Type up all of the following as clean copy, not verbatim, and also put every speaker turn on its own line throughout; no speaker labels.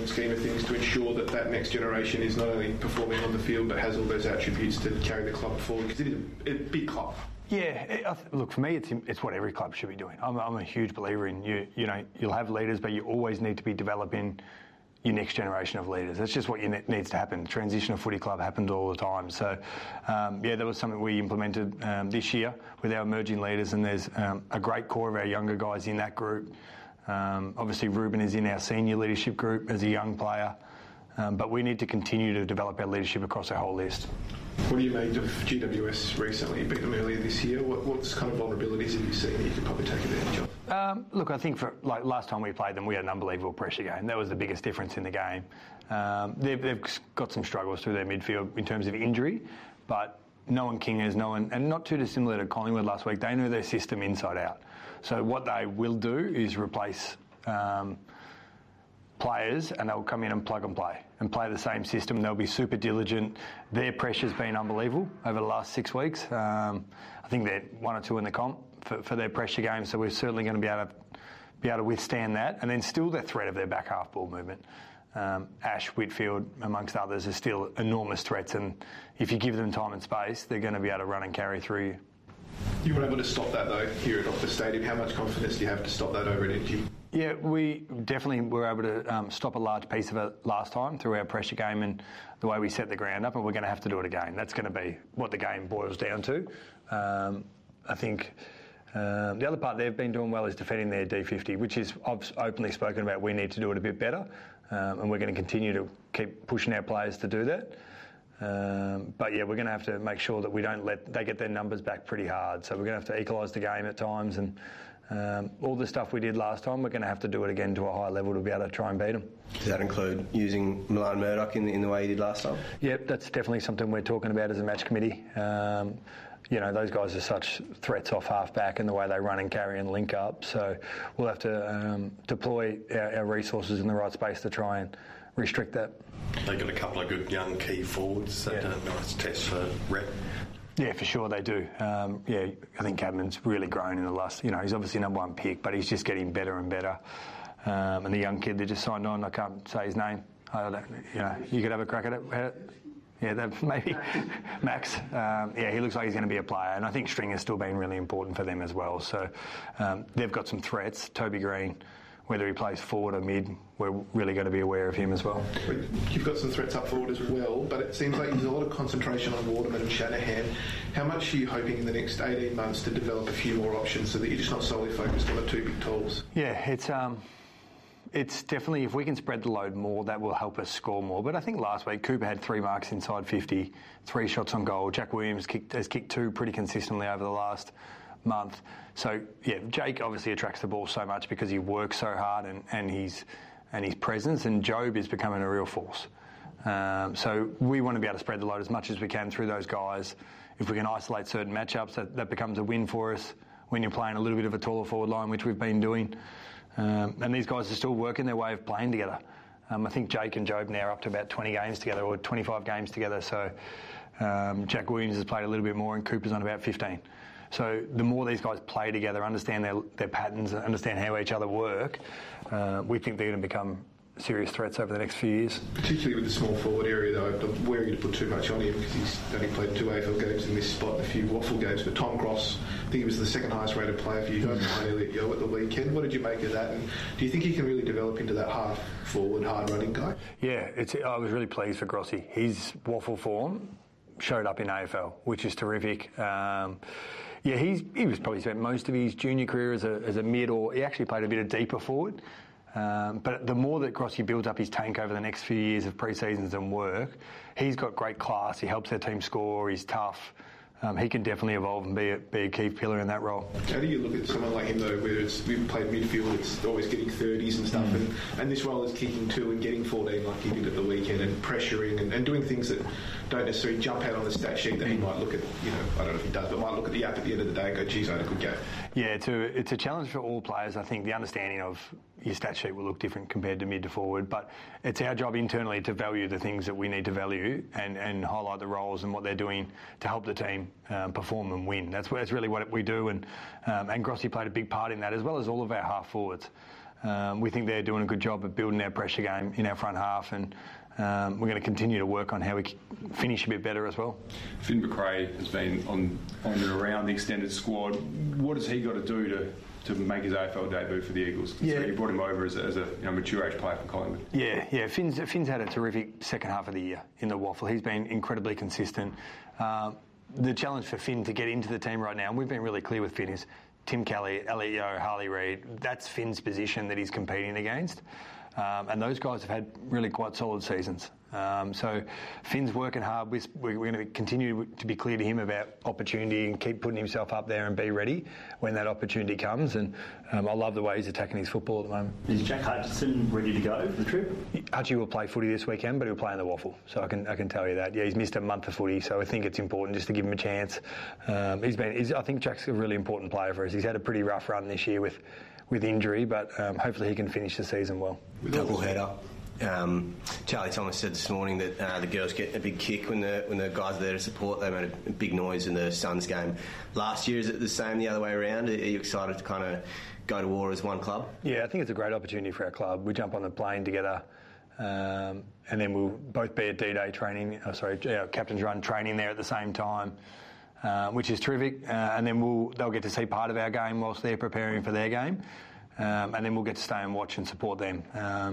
grand scheme of things to ensure that that next generation is not only performing on the field but has all those attributes to carry the club forward? Because it is a big club.
Yeah, look, for me, it's what every club should be doing. I'm a huge believer in you'll have leaders, but you always need to be developing your next generation of leaders. That's just what needs to happen. The transition of footy club happens all the time. So, that was something we implemented this year with our emerging leaders, and there's a great core of our younger guys in that group. Obviously, Ruben is in our senior leadership group as a young player, but we need to continue to develop our leadership across our whole list.
What do you make of GWS recently? You beat them earlier this year. What kind of vulnerabilities have you seen that you could probably take advantage of?
Look, I think for last time we played them, we had an unbelievable pressure game. That was the biggest difference in the game. They've got some struggles through their midfield in terms of injury, but knowing Kingers, and not too dissimilar to Collingwood last week, they know their system inside out. So what they will do is replace players, and they'll come in and plug and play the same system. They'll be super diligent. Their pressure's been unbelievable over the last 6 weeks. I think they're 1 or 2 in the comp for their pressure game, so we're certainly going to be able to withstand that. And then still the threat of their back half ball movement. Ash, Whitfield, amongst others, are still enormous threats, and if you give them time and space, they're going to be able to run and carry through you.
You were able to stop that, though, here at Optus Stadium. How much confidence do you have to stop that over at Energy?
Yeah, we definitely were able to stop a large piece of it last time through our pressure game and the way we set the ground up, and we're going to have to do it again. That's going to be what the game boils down to. I think the other part they've been doing well is defending their D50, which is I've openly spoken about. We need to do it a bit better, and we're going to continue to keep pushing our players to do that. But yeah, we're going to have to make sure that we don't let they get their numbers back pretty hard. So we're going to have to equalise the game at times, and all the stuff we did last time, we're going to have to do it again to a high level to be able to try and beat them.
Does that include using Milan Murdoch in the way you did last time?
Yep, that's definitely something we're talking about as a match committee. Those guys are such threats off half-back and the way they run and carry and link up. So we'll have to deploy our resources in the right space to try and restrict that.
They've got a couple of good young key forwards that are nice tests for rep.
Yeah, for sure they do. I think Cadman's really grown in the last, he's obviously number 1 pick, but he's just getting better and better. And the young kid that just signed on, I can't say his name. You could have a crack at it. Yeah, maybe Max. He looks like he's going to be a player, and I think Stringer's still been really important for them as well. So they've got some threats. Toby Green, whether he plays forward or mid, we're really going to be aware of him as well.
You've got some threats up forward as well, but it seems like there's a lot of concentration on Waterman and Shanahan. How much are you hoping in the next 18 months to develop a few more options so that you're just not solely focused on the 2 big tools?
Yeah, it's definitely, if we can spread the load more, that will help us score more. But I think last week, Cooper had 3 marks inside 50, 3 shots on goal. Jack Williams has kicked 2 pretty consistently over the last month. So, yeah, Jake obviously attracts the ball so much because he works so hard and his presence, and Job is becoming a real force. So we want to be able to spread the load as much as we can through those guys. If we can isolate certain matchups, that becomes a win for us when you're playing a little bit of a taller forward line, which we've been doing. And these guys are still working their way of playing together. I think Jake and Job now are up to about 20 games together, or 25 games together. So Jack Williams has played a little bit more, and Cooper's on about 15. So the more these guys play together, understand their patterns, understand how each other work, we think they're going to become serious threats over the next few years.
Particularly with the small forward area, though, I'm wary to put too much on him because he's only played 2 AFL games in this spot and a few waffle games. But Tom Cross, I think he was the second highest rated player for you guys behind Elliot Yeo at the weekend. What did you make of that? And do you think he can really develop into that half forward, hard running guy?
Yeah, I was really pleased for Grossi. His waffle form showed up in AFL, which is terrific. He was probably spent most of his junior career as a mid, or he actually played a bit of deeper forward. But the more that Grossi builds up his tank over the next few years of pre-seasons and work, he's got great class. He helps their team score. He's tough. He can definitely evolve and be a key pillar in that role.
How do you look at someone like him, though, where we've played midfield, it's always getting 30s and stuff, and this role is kicking 2 and getting 14 like he did at the weekend, and pressuring and doing things that don't necessarily jump out on the stat sheet that he might look at, I don't know if he does, but might look at the app at the end of the day and go, geez, I had a good game.
Yeah, it's a challenge for all players. I think the understanding of your stat sheet will look different compared to mid to forward, but it's our job internally to value the things that we need to value and highlight the roles and what they're doing to help the team perform and win. That's really what we do, and Grossi played a big part in that, as well as all of our half forwards. We think they're doing a good job of building our pressure game in our front half, and we're going to continue to work on how we finish a bit better as well.
Finn Macrae has been on and around the extended squad. What has he got to do to make his AFL debut for the Eagles?
Yeah.
So you brought him over as a mature age player for Collingwood.
Yeah. Finn's had a terrific second half of the year in the waffle. He's been incredibly consistent. The challenge for Finn to get into the team right now, and we've been really clear with Finn, is Tim Kelly, Elliot Yeo, Harley Reid. That's Finn's position that he's competing against. And those guys have had really quite solid seasons. So Finn's working hard. We're going to continue to be clear to him about opportunity and keep putting himself up there and be ready when that opportunity comes. And I love the way he's attacking his football at the moment.
Is Jack Hutchinson ready to go for the trip?
Hutchie will play footy this weekend, but he'll play in the waffle. So I can tell you that. Yeah, he's missed a month of footy, so I think it's important just to give him a chance. I think Jack's a really important player for us. He's had a pretty rough run this year with injury, but hopefully he can finish the season well.
Double header. Charlie Thomas said this morning that the girls get a big kick when the guys are there to support. They made a big noise in the Suns game last year. Is it the same the other way around? Are you excited to kind of go to war as one club?
Yeah, I think it's a great opportunity for our club. We jump on the plane together, and then we'll both be at D-Day training. Captain's Run training there at the same time. Which is terrific, and then they'll get to see part of our game whilst they're preparing for their game, and then we'll get to stay and watch and support them.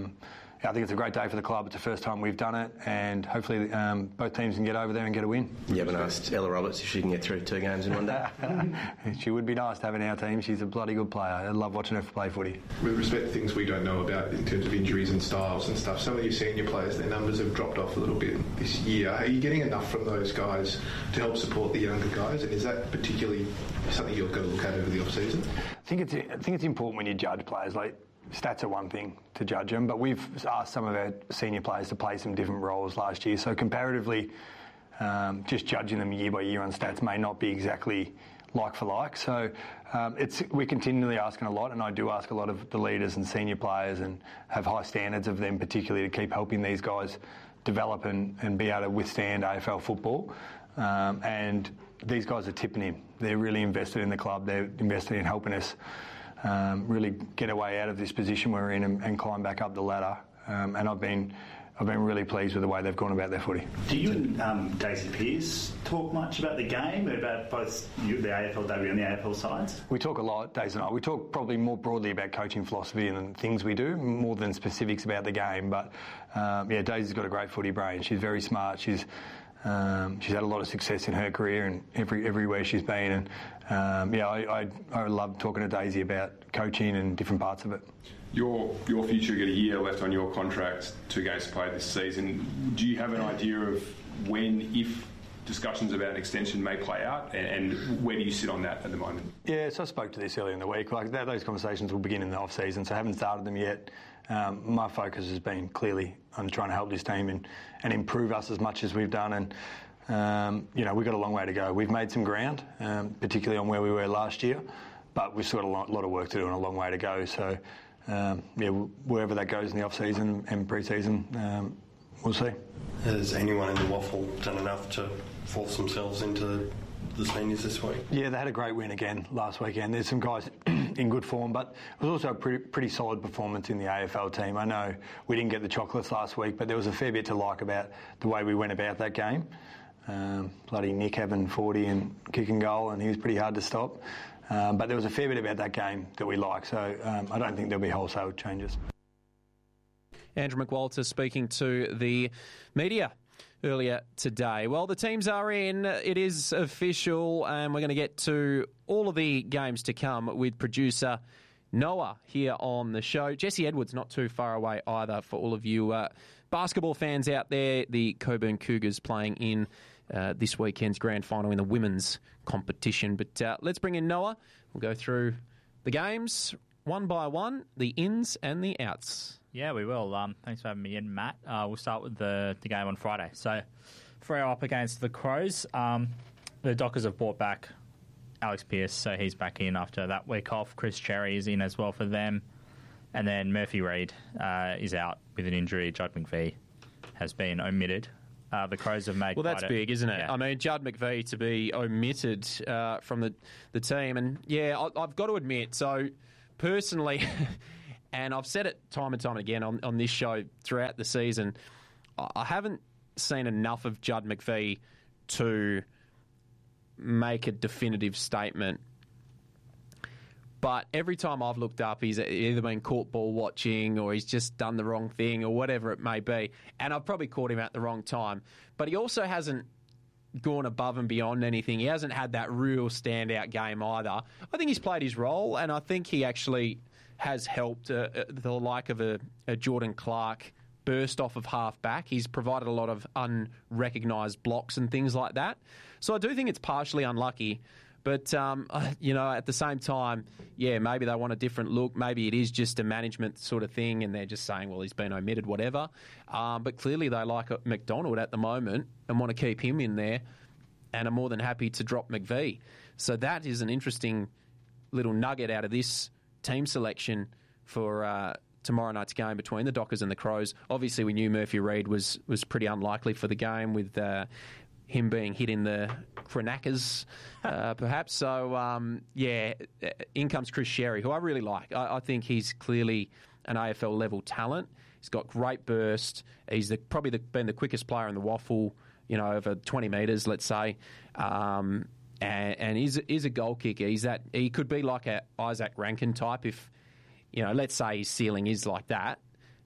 I think it's a great day for the club. It's the first time we've done it, and hopefully both teams can get over there and get a win.
You haven't asked Ella Roberts if she can get through 2 games in one day?
She would be nice to have in our team. She's a bloody good player. I love watching her play footy.
With respect to things we don't know about in terms of injuries and styles and stuff, some of your senior players, their numbers have dropped off a little bit this year. Are you getting enough from those guys to help support the younger guys, and is that particularly something you're going to look at over the off-season?
I think it's important when you judge players. Like, stats are one thing to judge them, but we've asked some of our senior players to play some different roles last year. So comparatively, just judging them year by year on stats may not be exactly like for like. So we're continually asking a lot, and I do ask a lot of the leaders and senior players and have high standards of them, particularly to keep helping these guys develop and be able to withstand AFL football. And these guys are tipping in. They're really invested in the club. They're invested in helping us really get a way out of this position we're in and climb back up the ladder. And I've been really pleased with the way they've gone about their footy.
Do you and Daisy Pearce talk much about the game, about both the AFLW and the AFL sides?
We talk a lot, Daisy and I. We talk probably more broadly about coaching philosophy and things we do, more than specifics about the game. But Daisy's got a great footy brain. She's very smart. She's had a lot of success in her career and everywhere she's been. And I love talking to Daisy about coaching and different parts of it.
Your future, you got a year left on your contract, 2 games to play this season. Do you have an idea of when, if discussions about an extension may play out, and where do you sit on that at the moment?
Yeah, so I spoke to this earlier in the week. Those conversations will begin in the off-season, so I haven't started them yet. My focus has been clearly on trying to help this team and improve us as much as we've done. And, we've got a long way to go. We've made some ground, particularly on where we were last year, but we've still got a lot of work to do and a long way to go. So, wherever that goes in the off-season and pre-season, we'll see.
Has anyone in the waffle done enough to force themselves into the seniors this week?
Yeah, they had a great win again last weekend. There's some guys in good form, but it was also a pretty solid performance in the AFL team. I know we didn't get the chocolates last week, but there was a fair bit to like about the way we went about that game. Bloody Nick having 40 and kicking goal, and he was pretty hard to stop. But there was a fair bit about that game that we like, so I don't think there'll be wholesale changes.
Andrew McWalter speaking to the media earlier today. Well, the teams are in. It is official, and we're going to get to all of the games to come with producer Noah here on the show. Jesse Edwards not too far away either for all of you basketball fans out there. The Coburn Cougars playing in this weekend's grand final in the women's competition. But let's bring in Noah. We'll go through the games one by one, the ins and the outs.
Yeah, we will. Thanks for having me in, Matt. We'll start with the game on Friday. So, Freo up against the Crows. The Dockers have brought back Alex Pearce, so he's back in after that week off. Chris Cherry is in as well for them. And then Murphy Reid is out with an injury. Judd McVie has been omitted. The Crows have made
that's big, isn't it?
Yeah.
I mean, Judd McVie to be omitted from the team. And, yeah, I've got to admit, so personally... And I've said it time and time again on this show throughout the season. I haven't seen enough of Judd McVie to make a definitive statement. But every time I've looked up, he's either been caught ball watching or he's just done the wrong thing or whatever it may be. And I've probably caught him at the wrong time. But he also hasn't gone above and beyond anything. He hasn't had that real standout game either. I think he's played his role, and I think he actually has helped the like of a Jordan Clark burst off of half-back. He's provided a lot of unrecognised blocks and things like that. So I do think it's partially unlucky. But, at the same time, maybe they want a different look. Maybe it is just a management sort of thing and they're just saying, well, he's been omitted, whatever. But clearly they like McDonald at the moment and want to keep him in there and are more than happy to drop McVie. So that is an interesting little nugget out of this team selection for tomorrow night's game between the Dockers and the Crows. Obviously, we knew Murphy Reid was pretty unlikely for the game with him being hit in the cranacas, perhaps. So, in comes Chris Sherry, who I really like. I think he's clearly an AFL-level talent. He's got great burst. He's probably been the quickest player in the waffle, over 20 metres, let's say. And he's a goal kicker. He could be like a Isaac Rankin type if, let's say his ceiling is like that.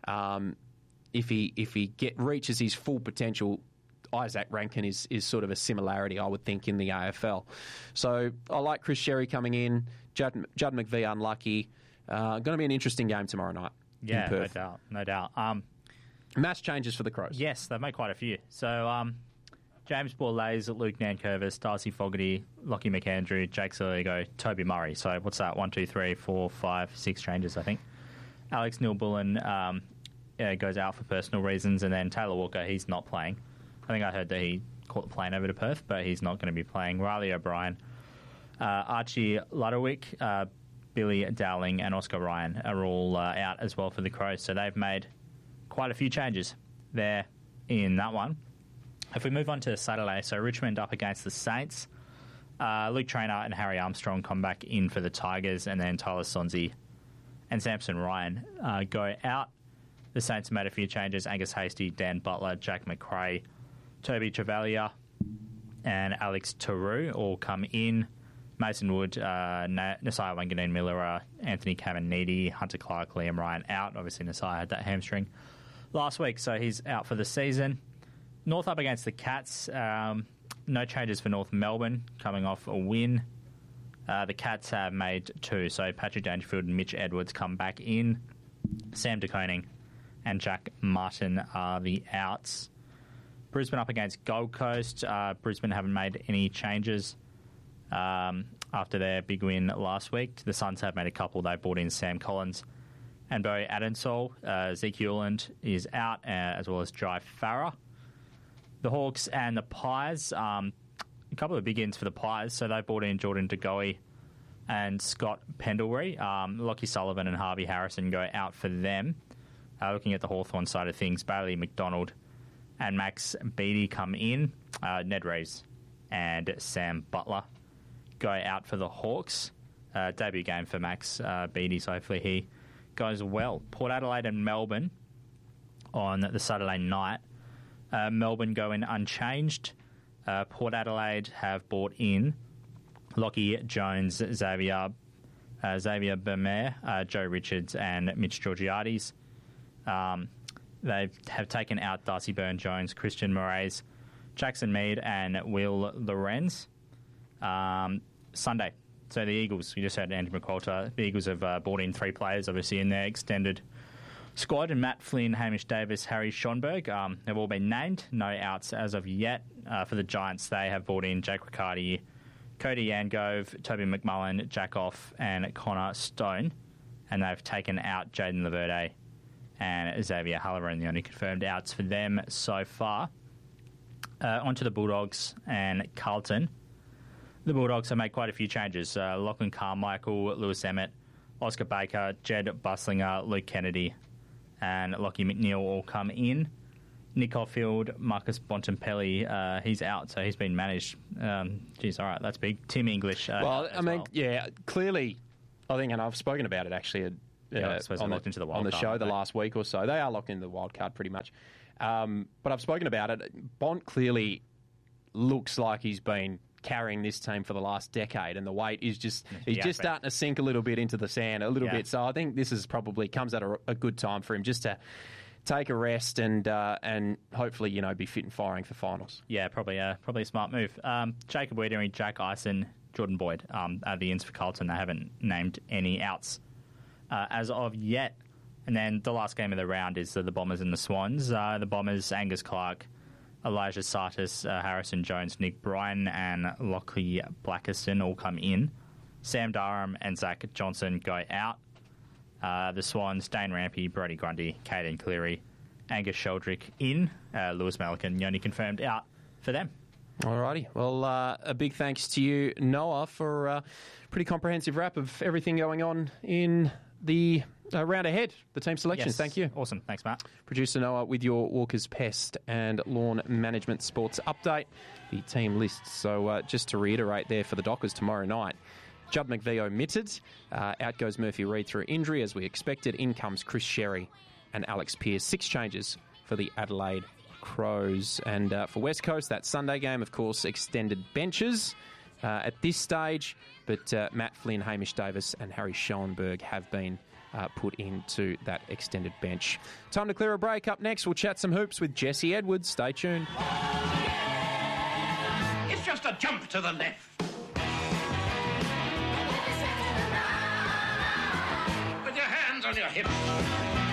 If he reaches his full potential, Isaac Rankin is sort of a similarity, I would think, in the AFL. So I like Chris Sherry coming in. Judd McVie unlucky. Going to be an interesting game tomorrow night.
Yeah, no doubt.
Mass changes for the Crows.
Yes, they've made quite a few. So James Borlase, Luke Nankervis, Darcy Fogarty, Lockie McAndrew, Jake Saligo, Toby Murray. So what's that? 1, 2, 3, 4, 5, 6 changes, I think. Alex Neil-Bullen goes out for personal reasons, and then Taylor Walker, he's not playing. I think I heard that he caught the plane over to Perth, but he's not going to be playing. Riley O'Brien, Archie Ludwig, Billy Dowling, and Oscar Ryan are all out as well for the Crows. So they've made quite a few changes there in that one. If we move on to Saturday, so Richmond up against the Saints. Luke Traynor and Harry Armstrong come back in for the Tigers, and then Tyler Sonsie and Samson Ryan go out. The Saints made a few changes. Angus Hasty, Dan Butler, Jack McRae, Toby Travalia and Alex Taru all come in. Mason Wood, Nasiah Wanganeen-Miller, Anthony Caminiti, Hunter Clark, Liam Ryan out. Obviously, Nasiah had that hamstring last week, so he's out for the season. North up against the Cats. No changes for North Melbourne, coming off a win. The Cats have made 2, so Patrick Dangerfield and Mitch Edwards come back in. Sam De Koning and Jack Martin are the outs. Brisbane up against Gold Coast. Brisbane haven't made any changes after their big win last week. The Suns have made a couple. They brought in Sam Collins and Barry Adensol. Zeke Hewland is out, as well as Jai Farah. The Hawks and the Pies, a couple of big ins for the Pies. So they brought in Jordan De Goey and Scott Pendlebury. Lockie Sullivan and Harvey Harrison go out for them. Looking at the Hawthorn side of things, Bailey McDonald and Max Beattie come in. Ned Reeves and Sam Butler go out for the Hawks. Debut game for Max Beattie, so hopefully he goes well. Port Adelaide and Melbourne on the Saturday night. Melbourne go in unchanged. Port Adelaide have brought in Lockie Jones, Xavier Bermer, Joe Richards and Mitch Georgiades. They have taken out Darcy Byrne-Jones, Christian Moraes, Jackson Mead and Will Lorenz. Sunday. So the Eagles, we just had Andrew McQualter. The Eagles have brought in 3 players, obviously, in their extended squad. And Matt Flynn, Hamish Davis, Harry Schonberg have all been named. No outs as of yet. For the Giants, they have brought in Jake Riccardi, Cody Yangove, Toby McMullen, Jack Off and Connor Stone. And they've taken out Jaden Laverde and Xavier Halloran, the only confirmed outs for them so far. On to the Bulldogs and Carlton. The Bulldogs have made quite a few changes. Lachlan Carmichael, Lewis Emmett, Oscar Baker, Jed Buslinger, Luke Kennedy, and Lockie McNeil all come in. Nick Hoffield, Marcus Bontempelli, he's out, so he's been managed. Geez, all right, that's big. Tim English.
Clearly, I think, and I've spoken about it actually
I suppose they're locked into the wild
on the
card,
show
aren't
the
they?
last week or so. They are locked into the wild card pretty much. But I've spoken about it. Bont clearly looks like he's been carrying this team for the last decade, and the weight is just starting to sink a little bit into the sand a little bit. So I think this is probably comes at a good time for him just to take a rest and hopefully be fit and firing for finals.
Yeah, probably a smart move. Jacob Wiedering, Jack Eisen, Jordan Boyd are the ins for Carlton. They haven't named any outs as of yet. And then the last game of the round is the Bombers and the Swans. The Bombers, Angus Clark, Elijah Sartis, Harrison Jones, Nick Bryan and Lockley Blackiston all come in. Sam Durham and Zach Johnson go out. The Swans, Dane Rampy, Brodie Grundy, Caden Cleary, Angus Sheldrick in. Lewis Malikan, Yoni confirmed out for them.
Alrighty. Well, a big thanks to you, Noah, for a pretty comprehensive wrap of everything going on in the round ahead, the team selections.
Yes.
Thank you.
Awesome. Thanks, Matt.
Producer Noah with your Walker's Pest and Lawn Management Sports update, the team list. So just to reiterate there for the Dockers tomorrow night, Judd McVie omitted. Out goes Murphy Reid through injury as we expected. In comes Chris Sherry and Alex Pearce. 6 changes for the Adelaide Crows. And for West Coast, that Sunday game, of course, extended benches at this stage. But Matt Flynn, Hamish Davis and Harry Schoenberg have been put into that extended bench. Time to clear a break. Up next, we'll chat some hoops with Jesse Edwards. Stay tuned.
It's just a jump to the left. With your hands on your hips.